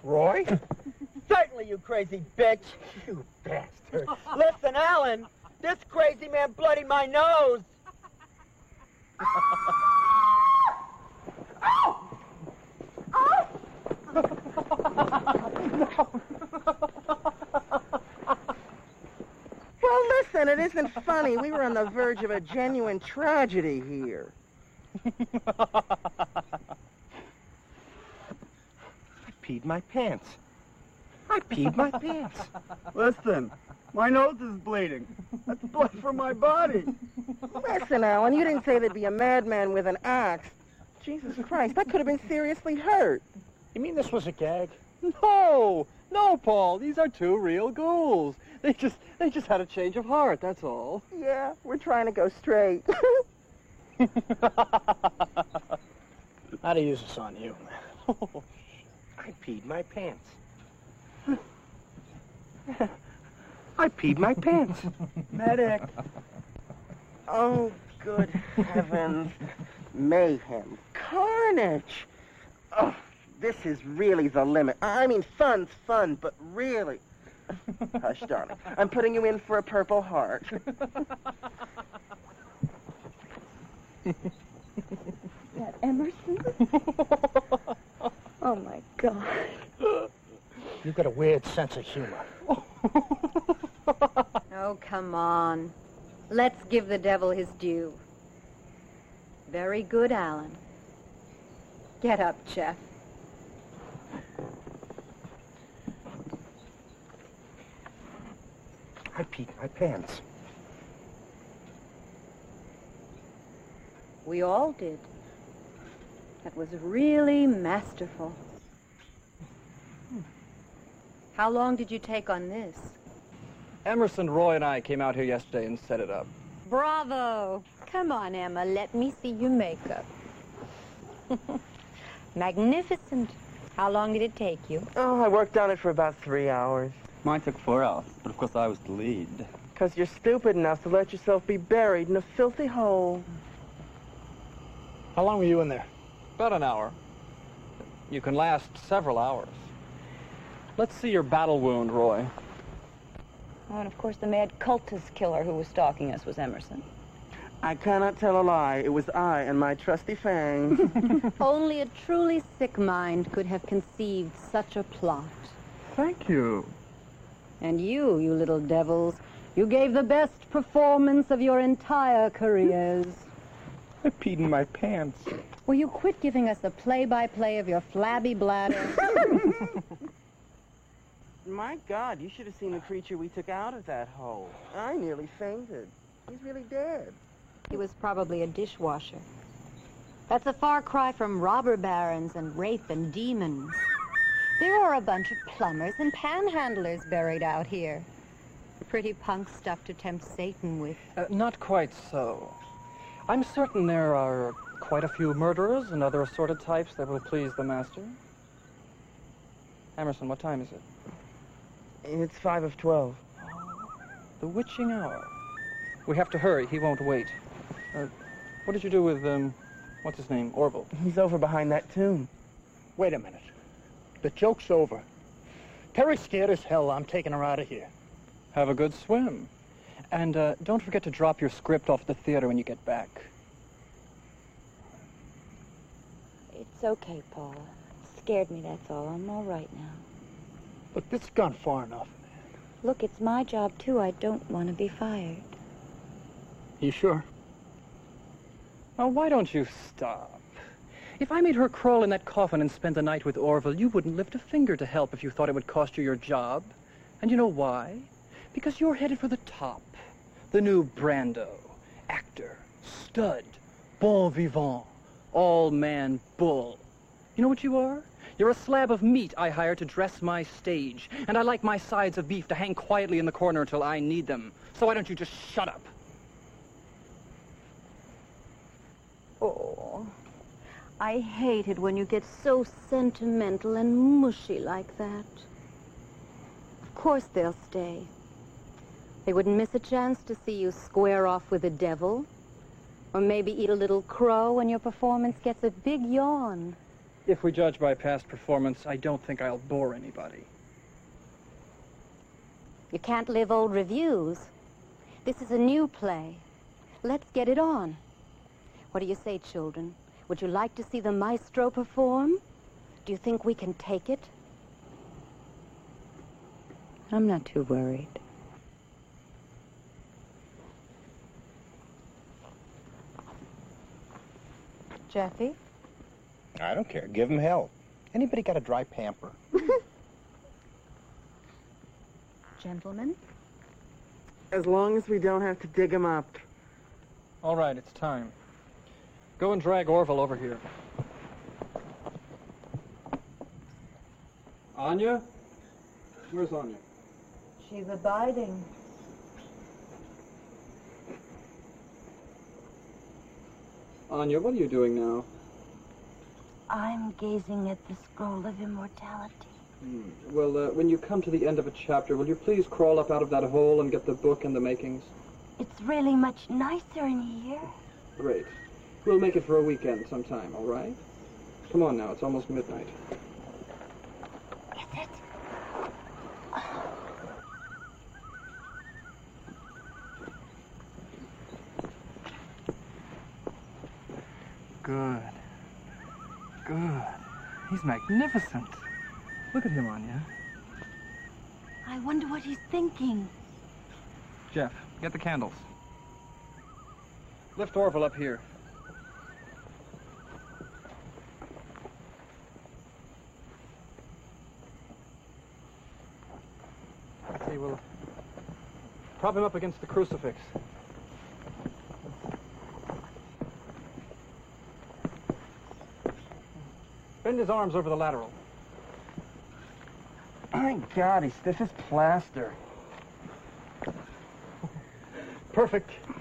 Roy? Certainly, you crazy bitch. You bastard. Listen, Alan, this crazy man bloodied my nose. Well, listen, it isn't funny. We were on the verge of a genuine tragedy here. I peed my pants. I peed my pants. Listen, my nose is bleeding. That's blood from my body. Listen, Alan, you didn't say there'd be a madman with an axe. Jesus Christ, that could have been seriously hurt. You mean this was a gag? No, Paul. These are two real ghouls. They just had a change of heart. That's all. Yeah, we're trying to go straight. How to use this on you, man? I peed my pants. I peed my pants. Medic. Oh, good heavens. Mayhem. Carnage. Oh, this is really the limit. I mean, fun's fun, but really. Hush, darling. I'm putting you in for a Purple Heart. That Emerson? Oh, my God. You've got a weird sense of humor. Oh, come on. Let's give the devil his due. Very good, Alan. Get up, Jeff. I peed my pants. We all did. That was really masterful. How long did you take on this? Emerson, Roy, and I came out here yesterday and set it up. Bravo! Come on, Emma, let me see your makeup. Magnificent. How long did it take you? Oh, I worked on it for about 3 hours. Mine took 4 hours, but of course I was the lead. Because you're stupid enough to let yourself be buried in a filthy hole. How long were you in there? About an hour. You can last several hours. Let's see your battle wound, Roy. Oh, and of course the mad cultist killer who was stalking us was Emerson. I cannot tell a lie. It was I and my trusty fangs. Only a truly sick mind could have conceived such a plot. Thank you. And you little devils, you gave the best performance of your entire careers. I peed in my pants. Will you quit giving us a play-by-play of your flabby bladder? My God, you should have seen the creature we took out of that hole. I nearly fainted. He's really dead. He was probably a dishwasher. That's a far cry from robber barons and rape and demons. There are a bunch of plumbers and panhandlers buried out here. Pretty punk stuff to tempt Satan with. Not quite so. I'm certain there are quite a few murderers and other assorted types that will please the master. Emerson, what time is it? It's 5 of 12. The witching hour. We have to hurry. He won't wait. What did you do with, what's his name? Orville. He's over behind that tomb. Wait a minute. The joke's over. Terry's scared as hell. I'm taking her out of here. Have a good swim. And don't forget to drop your script off at the theater when you get back. It's okay, Paul. Scared me, that's all. I'm all right now. But this has gone far enough, man. Look, it's my job, too. I don't want to be fired. You sure? Now, why don't you stop? If I made her crawl in that coffin and spend the night with Orville, you wouldn't lift a finger to help if you thought it would cost you your job. And you know why? Because you're headed for the top. The new Brando. Actor. Stud. Bon vivant. All-man bull. You know what you are? You're a slab of meat I hired to dress my stage. And I like my sides of beef to hang quietly in the corner until I need them. So why don't you just shut up? Oh, I hate it when you get so sentimental and mushy like that. Of course they'll stay. They wouldn't miss a chance to see you square off with the devil. Or maybe eat a little crow when your performance gets a big yawn. If we judge by past performance, I don't think I'll bore anybody. You can't live old reviews. This is a new play. Let's get it on. What do you say, children? Would you like to see the maestro perform? Do you think we can take it? I'm not too worried. Jeffy? I don't care. Give him hell. Anybody got a dry pamper? Gentlemen? As long as we don't have to dig him up. All right, it's time. Go and drag Orville over here. Anya? Where's Anya? She's abiding. Anya, what are you doing now? I'm gazing at the scroll of immortality. Well, when you come to the end of a chapter, will you please crawl up out of that hole and get the book and the makings? It's really much nicer in here. Great. We'll make it for a weekend sometime, all right? Come on now, it's almost midnight. Is it? Good. Good. He's magnificent. Look at him, Anya. I wonder what he's thinking. Jeff, get the candles. Lift Orville up here. Okay, we'll prop him up against the crucifix. Bend his arms over the lateral. My God, he's stiff as plaster. Perfect.